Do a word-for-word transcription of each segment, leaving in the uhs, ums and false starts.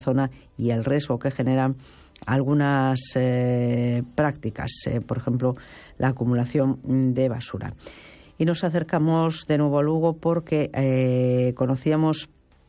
zona y el riesgo que generan algunas eh, prácticas, eh, por ejemplo, la acumulación de basura. Y nos acercamos de nuevo a Lugo porque eh, conocíamos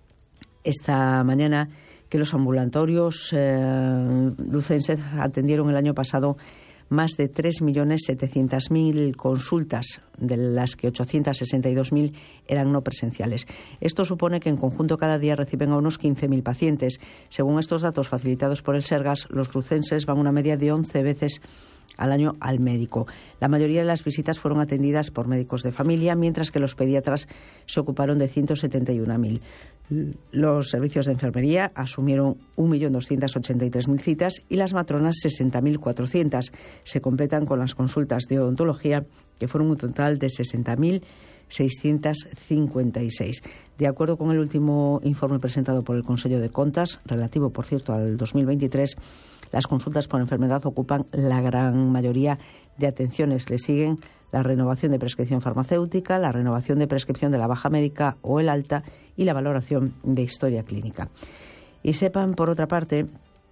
esta mañana que los ambulatorios eh, lucenses atendieron el año pasado más de tres millones setecientas mil consultas, de las que ochocientas sesenta y dos mil eran no presenciales. Esto supone que en conjunto cada día reciben a unos quince mil pacientes. Según estos datos facilitados por el Sergas, los lucenses van una media de once veces al año al médico. La mayoría de las visitas fueron atendidas por médicos de familia, mientras que los pediatras se ocuparon de ciento setenta y un mil. Los servicios de enfermería asumieron un millón doscientas ochenta y tres mil citas y las matronas sesenta mil cuatrocientas. Se completan con las consultas de odontología, que fueron un total de sesenta mil seiscientas cincuenta y seis. De acuerdo con el último informe presentado por el Consejo de Contas, relativo, por cierto, al dos mil veintitrés, las consultas por enfermedad ocupan la gran mayoría de atenciones. Le siguen la renovación de prescripción farmacéutica, la renovación de prescripción de la baja médica o el alta y la valoración de historia clínica. Y sepan, por otra parte,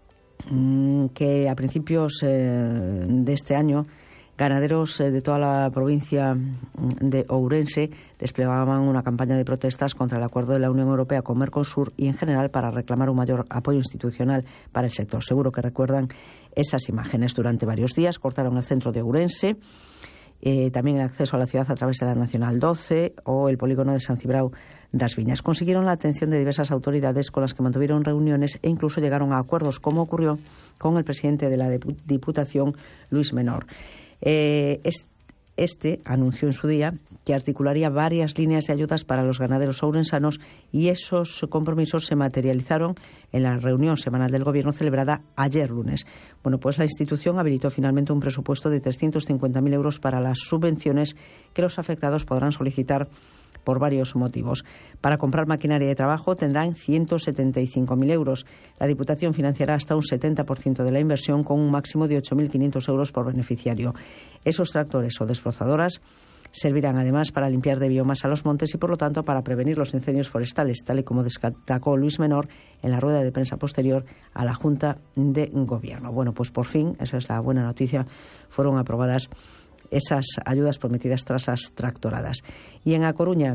que a principios de este año, ganaderos de toda la provincia de Ourense desplegaban una campaña de protestas contra el acuerdo de la Unión Europea con Mercosur y en general para reclamar un mayor apoyo institucional para el sector. Seguro que recuerdan esas imágenes. Durante varios días cortaron el centro de Ourense, eh, también el acceso a la ciudad a través de la Nacional doce o el polígono de San Cibrao das Viñas. Consiguieron la atención de diversas autoridades con las que mantuvieron reuniones e incluso llegaron a acuerdos, como ocurrió con el presidente de la Diputación, Luis Menor. Eh, este anunció en su día que articularía varias líneas de ayudas para los ganaderos ourensanos y esos compromisos se materializaron en la reunión semanal del Gobierno celebrada ayer lunes. Bueno, pues la institución habilitó finalmente un presupuesto de trescientos cincuenta mil euros para las subvenciones que los afectados podrán solicitar por varios motivos. Para comprar maquinaria de trabajo tendrán ciento setenta y cinco mil euros. La Diputación financiará hasta un setenta por ciento de la inversión con un máximo de ocho mil quinientos euros por beneficiario. Esos tractores o desbrozadoras servirán además para limpiar de biomasa los montes y, por lo tanto, para prevenir los incendios forestales, tal y como destacó Luis Menor en la rueda de prensa posterior a la Junta de Gobierno. Bueno, pues por fin, esa es la buena noticia, fueron aprobadas esas ayudas prometidas tras las tractoradas. Y en A Coruña,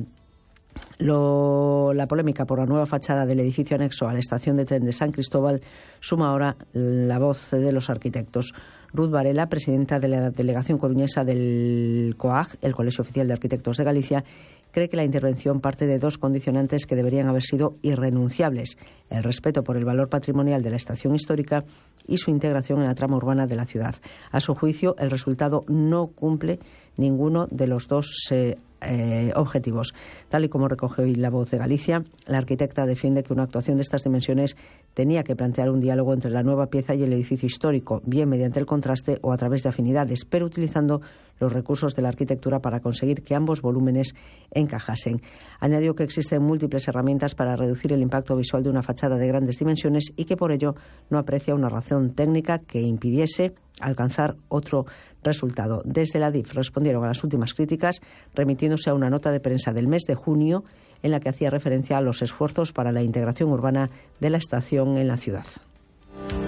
lo, la polémica por la nueva fachada del edificio anexo a la estación de tren de San Cristóbal suma ahora la voz de los arquitectos. Ruth Varela, presidenta de la delegación coruñesa del COAG, el Colegio Oficial de Arquitectos de Galicia, cree que la intervención parte de dos condicionantes que deberían haber sido irrenunciables: el respeto por el valor patrimonial de la estación histórica y su integración en la trama urbana de la ciudad. A su juicio, el resultado no cumple ninguno de los dos eh, eh, objetivos. Tal y como recoge hoy La Voz de Galicia, la arquitecta defiende que una actuación de estas dimensiones tenía que plantear un diálogo entre la nueva pieza y el edificio histórico, bien mediante el contraste o a través de afinidades, pero utilizando los recursos de la arquitectura para conseguir que ambos volúmenes encajasen. Añadió que existen múltiples herramientas para reducir el impacto visual de una fachada de grandes dimensiones y que por ello no aprecia una razón técnica que impidiese alcanzar otro resultado. Desde la D I F respondieron a las últimas críticas remitiéndose a una nota de prensa del mes de junio en la que hacía referencia a los esfuerzos para la integración urbana de la estación en la ciudad.